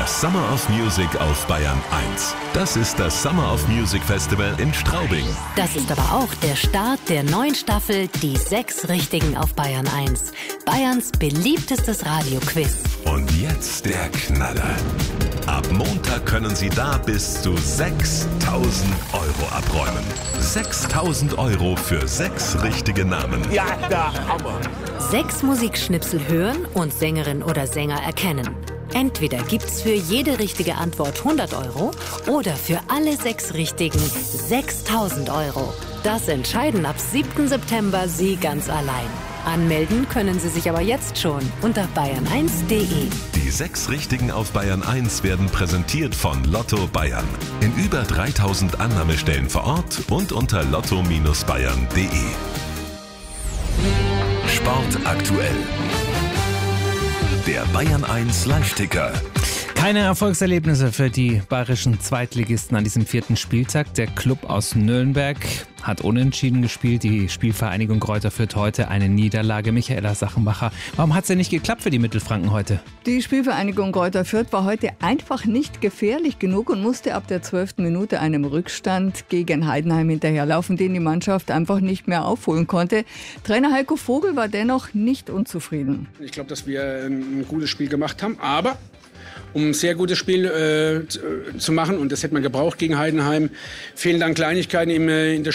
Das Summer of Music auf Bayern 1. Das ist das Summer of Music Festival in Straubing. Das ist aber auch der Start der neuen Staffel Die 6 Richtigen auf Bayern 1. Bayerns beliebtestes Radioquiz. Und jetzt der Knaller. Ab Montag können Sie da bis zu 6.000 Euro abräumen. 6.000 Euro für 6 richtige Namen. Ja, der Hammer. 6 Musikschnipsel hören und Sängerin oder Sänger erkennen. Entweder gibt's für jede richtige Antwort 100 Euro oder für alle 6 Richtigen 6.000 Euro. Das entscheiden ab 7. September Sie ganz allein. Anmelden können Sie sich aber jetzt schon unter bayern1.de. Die 6 Richtigen auf Bayern 1 werden präsentiert von Lotto Bayern. In über 3.000 Annahmestellen vor Ort und unter lotto-bayern.de. Sport aktuell. Der Bayern 1 Live-Ticker. Keine Erfolgserlebnisse für die bayerischen Zweitligisten an diesem 4. Spieltag. Der Club aus Nürnberg hat unentschieden gespielt. Die Spielvereinigung Greuther Fürth heute eine Niederlage. Michaela Sachenbacher, warum hat es denn nicht geklappt für die Mittelfranken heute? Die Spielvereinigung Greuther Fürth war heute einfach nicht gefährlich genug und musste ab der 12. Minute einem Rückstand gegen Heidenheim hinterherlaufen, den die Mannschaft einfach nicht mehr aufholen konnte. Trainer Heiko Vogel war dennoch nicht unzufrieden. Ich glaube, dass wir ein gutes Spiel gemacht haben, aber um ein sehr gutes Spiel zu machen, und das hätte man gebraucht gegen Heidenheim, fehlen dann Kleinigkeiten im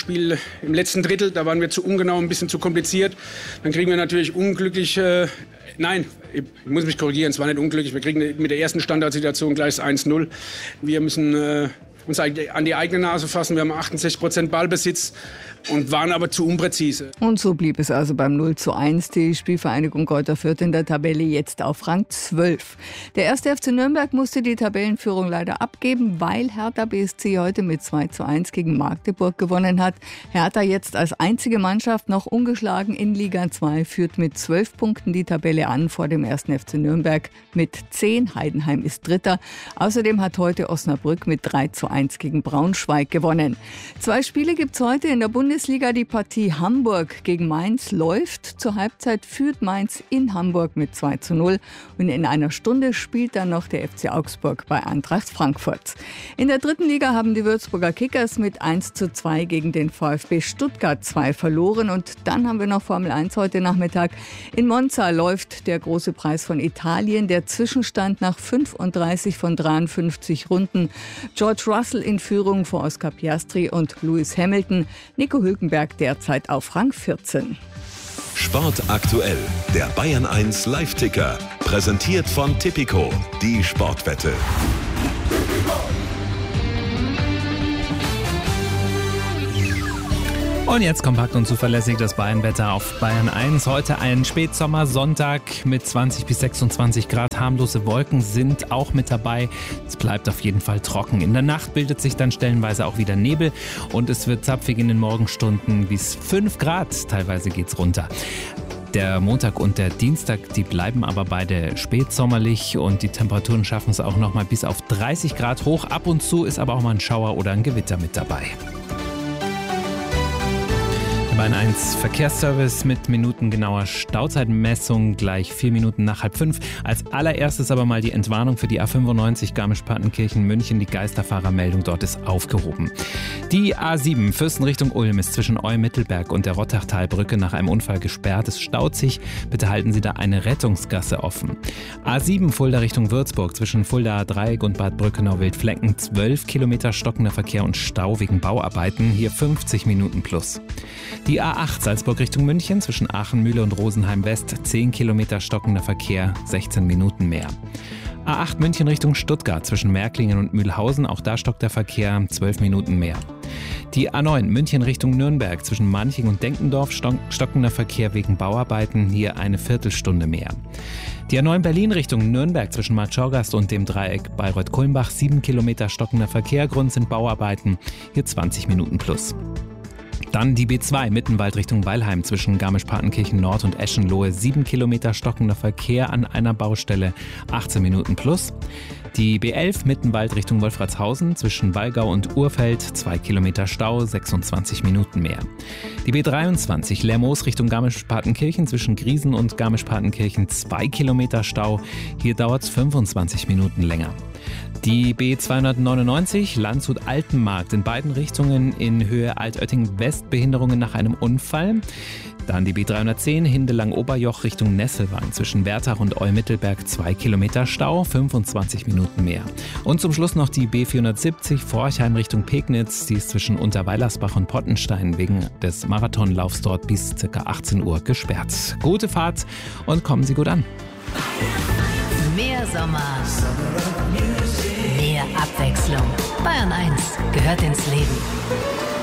letzten Drittel. Da waren wir zu ungenau, ein bisschen zu kompliziert. Dann kriegen wir natürlich unglücklich, nein, ich muss mich korrigieren, es war nicht unglücklich. Wir kriegen mit der ersten Standardsituation gleich das 1-0. Wir müssen uns an die eigene Nase fassen. Wir haben 68% Ballbesitz und waren aber zu unpräzise. Und so blieb es also beim 0:1. Die Spielvereinigung Greuther Fürth in der Tabelle jetzt auf Rang 12. Der 1. FC Nürnberg musste die Tabellenführung leider abgeben, weil Hertha BSC heute mit 2:1 gegen Magdeburg gewonnen hat. Hertha jetzt als einzige Mannschaft noch ungeschlagen in Liga 2, führt mit 12 Punkten die Tabelle an vor dem 1. FC Nürnberg mit 10. Heidenheim ist Dritter. Außerdem hat heute Osnabrück mit 3:1 gegen Braunschweig gewonnen. 2 Spiele gibt es heute in der Bundesliga. Die Partie Hamburg gegen Mainz läuft. Zur Halbzeit führt Mainz in Hamburg mit 2:0. Und in einer Stunde spielt dann noch der FC Augsburg bei Eintracht Frankfurt. In der 3. Liga haben die Würzburger Kickers mit 1:2 gegen den VfB Stuttgart 2 verloren. Und dann haben wir noch Formel 1 heute Nachmittag. In Monza läuft der große Preis von Italien. Der Zwischenstand nach 35 von 53 Runden. George Russell in Führung vor Oscar Piastri und Lewis Hamilton. Nico Hülkenberg derzeit auf Rang 14. Sport aktuell. Der Bayern 1 Live-Ticker. Präsentiert von Tipico. Die Sportwette. Und jetzt kompakt und zuverlässig das Bayernwetter auf Bayern 1. Heute ein Spätsommersonntag mit 20 bis 26 Grad. Harmlose Wolken sind auch mit dabei. Es bleibt auf jeden Fall trocken. In der Nacht bildet sich dann stellenweise auch wieder Nebel und es wird zapfig in den Morgenstunden bis 5 Grad. Teilweise geht's runter. Der Montag und der Dienstag, die bleiben aber beide spätsommerlich und die Temperaturen schaffen es auch noch mal bis auf 30 Grad hoch. Ab und zu ist aber auch mal ein Schauer oder ein Gewitter mit dabei. Bayern 1 Verkehrsservice mit minutengenauer Stauzeitmessung gleich 4 Minuten nach 4:30. Als allererstes aber mal die Entwarnung für die A95 Garmisch-Partenkirchen-München. Die Geisterfahrermeldung dort ist aufgehoben. Die A7 Fürsten Richtung Ulm ist zwischen Eu-Mittelberg und der Rottachtalbrücke nach einem Unfall gesperrt. Es staut sich. Bitte halten Sie da eine Rettungsgasse offen. A7 Fulda Richtung Würzburg zwischen Fuldaer Dreieck und Bad Brückenau-Wildflecken 12 Kilometer stockender Verkehr und Stau wegen Bauarbeiten. Hier 50 Minuten plus. Die A8 Salzburg Richtung München zwischen Aachen-Mühle und Rosenheim-West 10 Kilometer stockender Verkehr, 16 Minuten mehr. A8 München Richtung Stuttgart zwischen Märklingen und Mühlhausen, auch da stockt der Verkehr, 12 Minuten mehr. Die A9 München Richtung Nürnberg zwischen Manching und Denkendorf stockender Verkehr wegen Bauarbeiten, hier eine Viertelstunde mehr. Die A9 Berlin Richtung Nürnberg zwischen Marktschaugasst und dem Dreieck Bayreuth-Kulmbach 7 Kilometer stockender Verkehr, Grund sind Bauarbeiten, hier 20 Minuten plus. Dann die B2 Mittenwald Richtung Weilheim zwischen Garmisch-Partenkirchen Nord und Eschenlohe 7 Kilometer stockender Verkehr an einer Baustelle, 18 Minuten plus. Die B11 Mittenwald Richtung Wolfratshausen zwischen Wallgau und Urfeld 2 Kilometer Stau, 26 Minuten mehr. Die B23 Lermoos Richtung Garmisch-Partenkirchen zwischen Griesen und Garmisch-Partenkirchen 2 Kilometer Stau, hier dauert es 25 Minuten länger. Die B299 Landshut-Altenmarkt in beiden Richtungen in Höhe Altötting-West, Behinderungen nach einem Unfall. Dann die B310 Hindelang-Oberjoch Richtung Nesselwang zwischen Wertach und Eumittelberg 2 Kilometer Stau, 25 Minuten mehr. Und zum Schluss noch die B470 Forchheim Richtung Pegnitz, die ist zwischen Unterweilersbach und Pottenstein wegen des Marathonlaufs dort bis ca. 18 Uhr gesperrt. Gute Fahrt und kommen Sie gut an. Mehr Sommer, mehr Abwechslung. Bayern 1 gehört ins Leben.